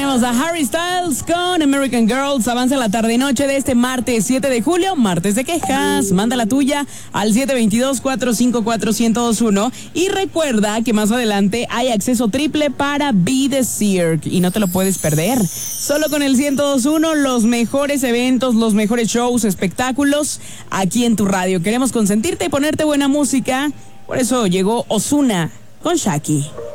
tenemos a Harry Styles con American Girls. Avanza la tarde y noche de este martes 7 de julio, martes de quejas. Manda la tuya al 722-454-1021. Y recuerda que más adelante hay acceso triple para Be The Cirque y no te lo puedes perder. Solo con el 1021, los mejores eventos, los mejores shows, espectáculos aquí en tu radio. Queremos consentirte y ponerte buena música. Por eso llegó Ozuna con Shaki.